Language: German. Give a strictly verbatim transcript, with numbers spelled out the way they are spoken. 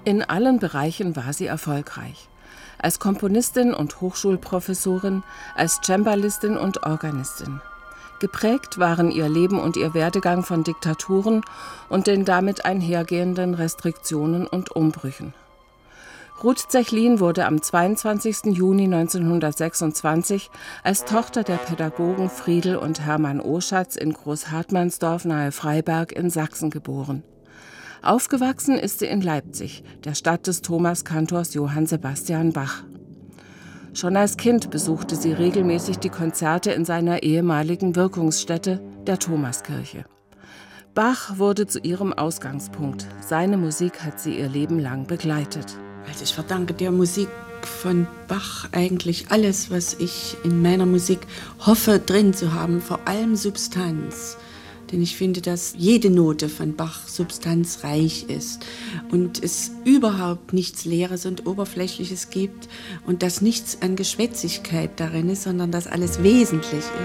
In allen Bereichen war sie erfolgreich. Als Komponistin und Hochschulprofessorin, als Cembalistin und Organistin. Geprägt waren ihr Leben und ihr Werdegang von Diktaturen und den damit einhergehenden Restriktionen und Umbrüchen. Ruth Zechlin wurde am zweiundzwanzigsten Juni neunzehnhundertsechsundzwanzig als Tochter der Pädagogen Friedel und Hermann Oschatz in Großhartmannsdorf nahe Freiberg in Sachsen geboren. Aufgewachsen ist sie in Leipzig, der Stadt des Thomaskantors Johann Sebastian Bach. Schon als Kind besuchte sie regelmäßig die Konzerte in seiner ehemaligen Wirkungsstätte, der Thomaskirche. Bach wurde zu ihrem Ausgangspunkt. Seine Musik hat sie ihr Leben lang begleitet. Also ich verdanke der Musik von Bach eigentlich alles, was ich in meiner Musik hoffe drin zu haben, vor allem Substanz. Denn ich finde, dass jede Note von Bach substanzreich ist und es überhaupt nichts Leeres und Oberflächliches gibt und dass nichts an Geschwätzigkeit darin ist, sondern dass alles wesentlich